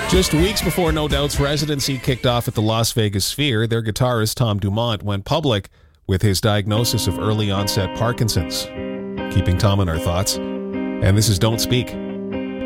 Just weeks before No Doubt's residency kicked off at the Las Vegas Sphere, their guitarist Tom Dumont went public with his diagnosis of early onset Parkinson's. Keeping Tom in our thoughts. And this is Don't Speak.